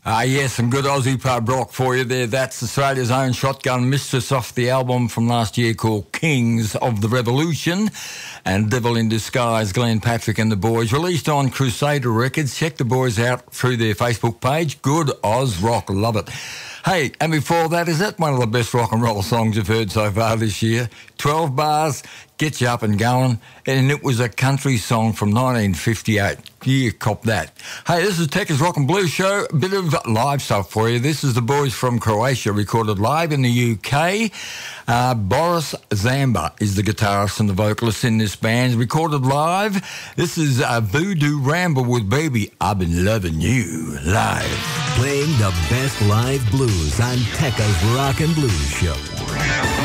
Yes, some good Aussie pub rock for you there. That's Australia's own Shotgun Mistress off the album from last year called Kings of the Revolution. And Devil in Disguise, Glenn Patrick and the Boys, released on Crusader Records. Check the boys out through their Facebook page. Good Oz rock, love it. Hey, and before that, is that one of the best rock and roll songs you've heard so far this year? 12 bars, gets you up and going, and it was a country song from 1958. Yeah, cop that. Hey, this is Tekka's Rock and Blues Show. A bit of live stuff for you. This is the boys from Croatia, recorded live in the UK. Boris Zamba is the guitarist and the vocalist in this band, recorded live. This is Voodoo Ramble with Baby, I've Been Loving You, live. Playing the best live blues on Tekka's Rock and Blues Show.